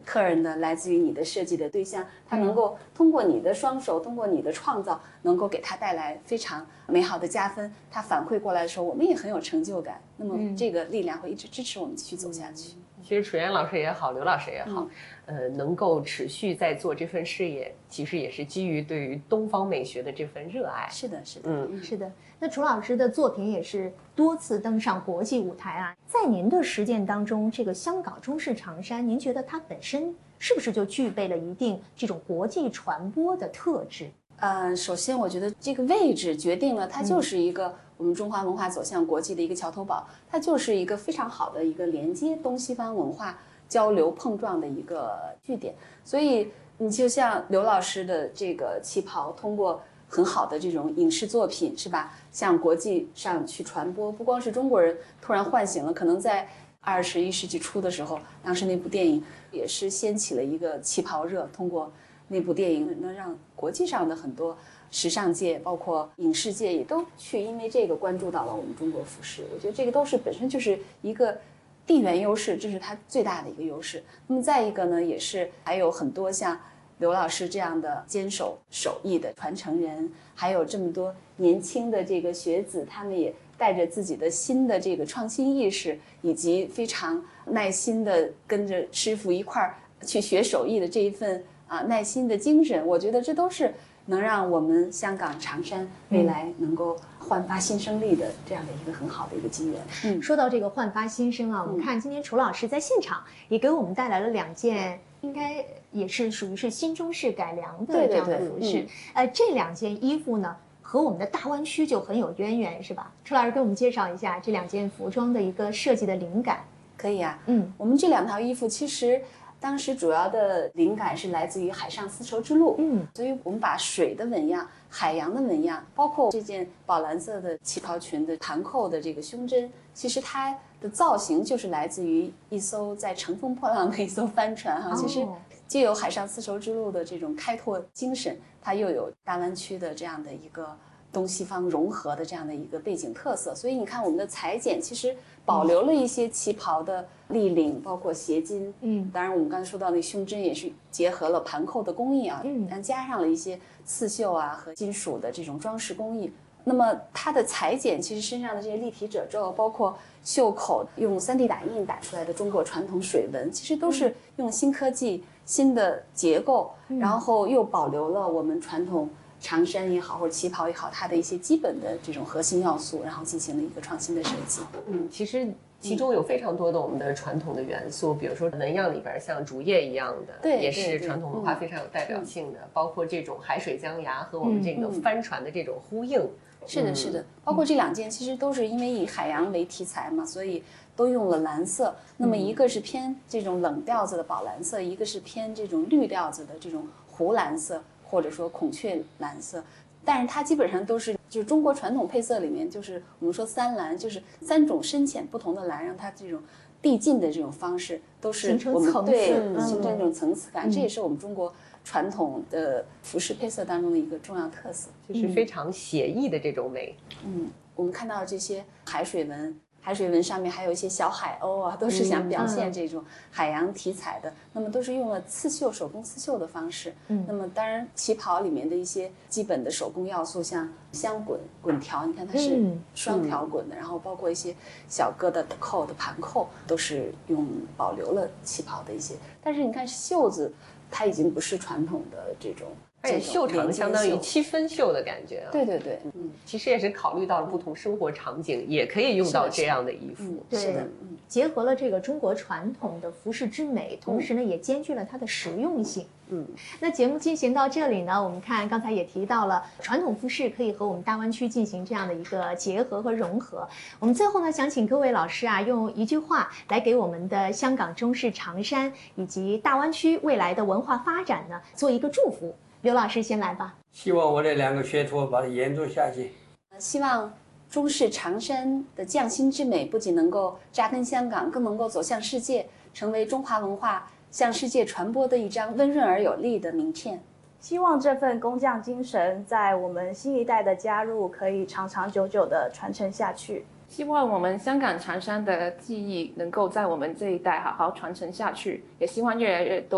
客人的来自于你的设计的对象，他能够通过你的双手，通过你的创造，能够给他带来非常美好的加分。他反馈过来的时候，我们也很有成就感。那么这个力量会一直支持我们继续走下去。 其实楚岩老师也好，刘老师也好，能够持续在做这份事业，其实也是基于对于东方美学的这份热爱。 是的，是的， 是的。那楚老师的作品也是多次登上国际舞台啊。在您的实践当中，这个香港中式长衫，您觉得它本身是不是就具备了一定这种国际传播的特质？ 首先我觉得这个位置决定了它就是一个我们中华文化走向国际的一个桥头堡，它就是一个非常好的一个连接东西方文化交流碰撞的一个据点。所以你就像刘老师的这个旗袍，通过很好的这种影视作品，是吧，向国际上去传播，不光是中国人突然唤醒了，可能在21世纪初的时候，当时那部电影也是掀起了一个旗袍热，通过那部电影能让国际上的很多时尚界包括影视界也都去因为这个关注到了我们中国服饰。我觉得这个都是本身就是一个地缘优势，这是它最大的一个优势。那么再一个呢，也是还有很多像刘老师这样的坚守手艺的传承人，还有这么多年轻的这个学子，他们也带着自己的新的这个创新意识，以及非常耐心的跟着师傅一块儿去学手艺的这一份耐心的精神，我觉得这都是能让我们香港长衫未来能够焕发新生力的这样的一个很好的一个机缘。 说到这个焕发新生啊，我们看今天楚老师在现场也给我们带来了2件，应该也是属于是新中式改良的这样的服饰。这2件衣服呢，和我们的大湾区就很有渊源，是吧？楚老师给我们介绍一下这2件服装的一个设计的灵感。 可以啊，我们这2套衣服其实当时主要的灵感是来自于海上丝绸之路，所以我们把水的纹样、海洋的纹样，包括这件宝蓝色的旗袍裙的盘扣的这个胸针，其实它的造型就是来自于一艘在乘风破浪的一艘帆船哈。其实既有海上丝绸之路的这种开拓精神，它又有大湾区的这样的一个东西方融合的这样的一个背景特色，所以你看我们的裁剪其实保留了一些旗袍的立领，包括斜襟，当然我们刚才说到那胸针也是结合了盘扣的工艺啊，但加上了一些刺绣啊和金属的这种装饰工艺。那么它的裁剪其实身上的这些立体褶皱，包括袖口用3D 打印打出来的中国传统水纹，其实都是用新科技、新的结构，然后又保留了我们传统长衫也好或者旗袍也好，它的一些基本的这种核心要素，然后进行了一个创新的设计。 其实其中有非常多的我们的传统的元素，比如说纹样里边像竹叶一样的， 对， 也是传统文化非常有代表性的，包括这种海水江崖和我们这个帆船的这种呼应。 是的，是的，包括这2件其实都是因为以海洋为题材嘛，所以都用了蓝色。那么一个是偏这种冷调子的宝蓝色，一个是偏这种绿调子的这种湖蓝色，或者说孔雀蓝色。但是它基本上都是就是中国传统配色里面，就是我们说3蓝，就是3种深浅不同的蓝，让它这种递进的这种方式都是我们对形成这种层次感，这也是我们中国传统的服饰配色当中的一个重要特色， 就是非常写意的这种美。 我们看到这些海水纹上面还有一些小海鸥啊，都是想表现这种海洋题材的。那么都是用了刺绣、手工刺绣的方式。那么当然旗袍里面的一些基本的手工要素，像香滚、滚条，你看它是双条滚的，然后包括一些小疙瘩的扣的盘扣，都是保留了旗袍的一些。但是你看袖子，它已经不是传统的这种。 袖长相当于7分袖的感觉啊。 对对对， 其实也是考虑到了不同生活场景，也可以用到这样的衣服。 是的，结合了这个中国传统的服饰之美，同时呢也兼具了它的实用性。那节目进行到这里呢，我们看刚才也提到了传统服饰可以和我们大湾区进行这样的一个结合和融合。我们最后呢，想请各位老师啊，用一句话来给我们的香港中式长衫以及大湾区未来的文化发展呢，做一个祝福。刘老师先来吧。 希望我这2个学徒把它延续下去。 希望中式长衫的匠心之美不仅能够扎根香港，更能够走向世界，成为中华文化向世界传播的一张温润而有力的名片。 希望这份工匠精神在我们新一代的加入可以长长久久的传承下去。 希望我们香港长衫的技艺能够在我们这一代好好传承下去，也希望越来越多